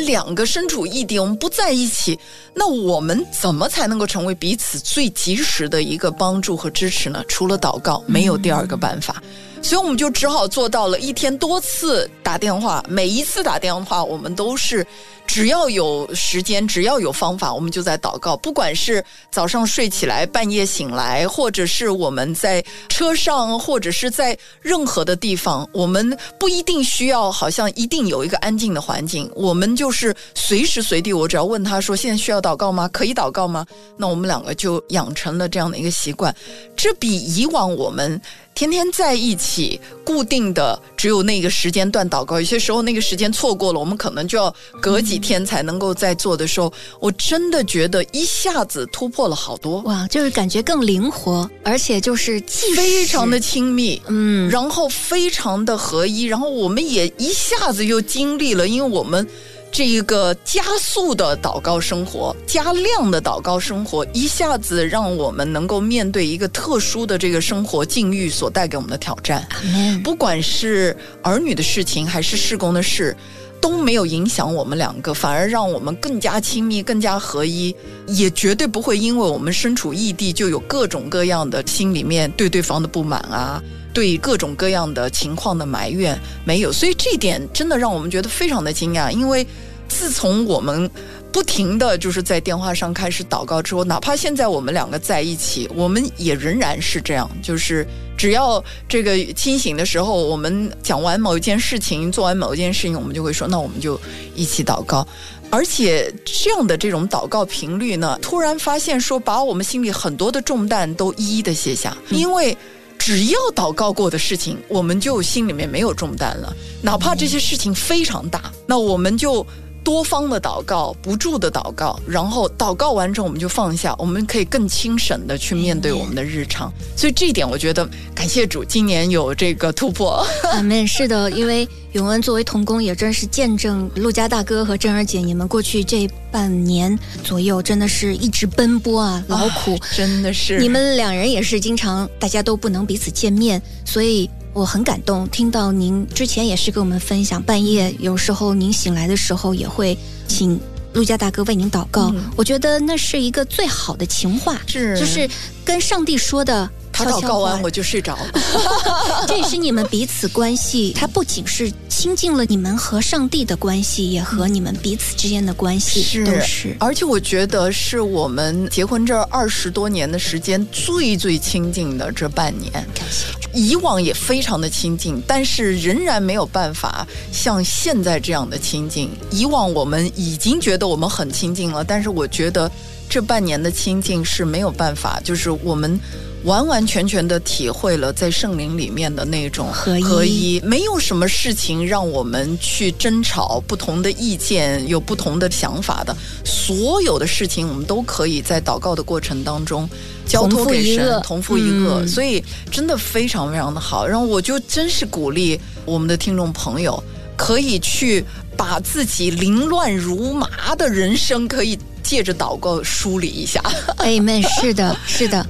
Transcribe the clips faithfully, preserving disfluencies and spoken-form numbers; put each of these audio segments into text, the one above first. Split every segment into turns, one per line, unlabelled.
们两个身处异地，我们不在一起，那我们怎么才能够成为彼此最及时的一个帮助和支持呢？除了祷告，没有第二个办法。所以我们就只好做到了一天多次打电话，每一次打电话我们都是只要有时间，只要有方法，我们就在祷告。不管是早上睡起来，半夜醒来，或者是我们在车上，或者是在任何的地方，我们不一定需要好像一定有一个安静的环境，我们就是随时随地，我只要问他说现在需要祷告吗？可以祷告吗？那我们两个就养成了这样的一个习惯。这比以往我们天天在一起固定的只有那个时间段祷告，有些时候那个时间错过了，我们可能就要隔几天才能够再做的时候，我真的觉得一下子突破了好多。
哇，就是感觉更灵活，而且就是即
非常的亲密，
嗯，
然后非常的合一，然后我们也一下子又经历了，因为我们这一个加速的祷告生活，加量的祷告生活，一下子让我们能够面对一个特殊的这个生活境遇所带给我们的挑战。不管是儿女的事情还是事工的事，都没有影响我们两个，反而让我们更加亲密，更加合一，也绝对不会因为我们身处异地就有各种各样的心里面对对方的不满啊，对各种各样的情况的埋怨，没有。所以这一点真的让我们觉得非常的惊讶，因为自从我们不停的就是在电话上开始祷告之后，哪怕现在我们两个在一起，我们也仍然是这样，就是只要这个清醒的时候，我们讲完某一件事情，做完某一件事情，我们就会说那我们就一起祷告。而且这样的这种祷告频率呢，突然发现说把我们心里很多的重担都一一的卸下，因为只要祷告过的事情，我们就心里面没有重担了，哪怕这些事情非常大，那我们就多方的祷告，不住的祷告，然后祷告完之后我们就放下，我们可以更轻省的去面对我们的日常。所以这一点我觉得感谢主，今年有这个突破。
阿们。是的，因为永恩作为同工也真是见证陆家大哥和珍儿姐你们过去这半年左右真的是一直奔波啊，劳苦、啊、
真的是
你们两人也是经常大家都不能彼此见面，所以我很感动，听到您之前也是跟我们分享，半夜有时候您醒来的时候也会请陆家大哥为您祷告、嗯、我觉得那是一个最好的情话，
是
就是跟上帝说的
他祷告完我就睡着了
这也是你们彼此关系，它不仅是亲近了你们和上帝的关系，也和你们彼此之间的关系
是
都是。
而且我觉得是我们结婚这二十多年的时间最最亲近的这半年，
感谢主。
以往也非常的亲近，但是仍然没有办法像现在这样的亲近。以往我们已经觉得我们很亲近了，但是我觉得这半年的亲近是没有办法，就是我们完完全全的体会了在圣灵里面的那种
合一，
合一没有什么事情让我们去争吵，不同的意见有不同的想法的，所有的事情我们都可以在祷告的过程当中交托给神，同负一恶、嗯、所以真的非常非常的好。然后我就真是鼓励我们的听众朋友可以去把自己凌乱如麻的人生可以借着祷告梳理一下。
Amen。 是的是的。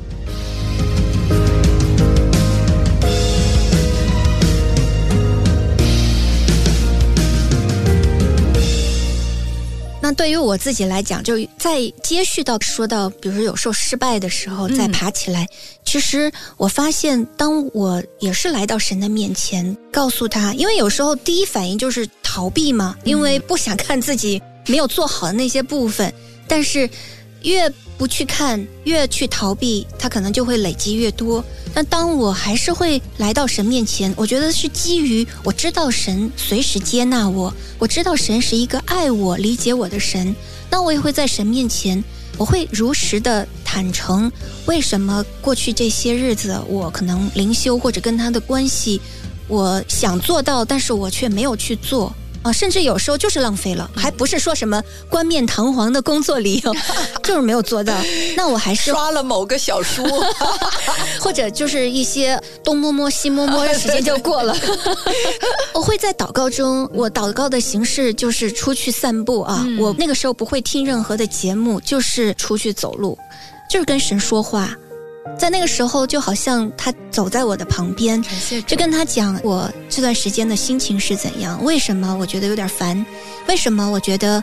那对于我自己来讲，就在接续到说到比如有时候失败的时候再爬起来、嗯、其实我发现当我也是来到神的面前告诉他，因为有时候第一反应就是逃避嘛，因为不想看自己没有做好的那些部分，但是越不去看越去逃避，它可能就会累积越多。那当我还是会来到神面前，我觉得是基于我知道神随时接纳我，我知道神是一个爱我理解我的神，那我也会在神面前我会如实的坦诚为什么过去这些日子我可能灵修或者跟他的关系我想做到，但是我却没有去做啊，甚至有时候就是浪费了，还不是说什么冠冕堂皇的工作理由，就是没有做到。那我还是
刷了某个小书
或者就是一些东摸摸西摸摸的时间就过了我会在祷告中，我祷告的形式就是出去散步啊、嗯、我那个时候不会听任何的节目，就是出去走路，就是跟神说话，在那个时候就好像他走在我的旁边，就跟他讲我这段时间的心情是怎样，为什么我觉得有点烦，为什么我觉得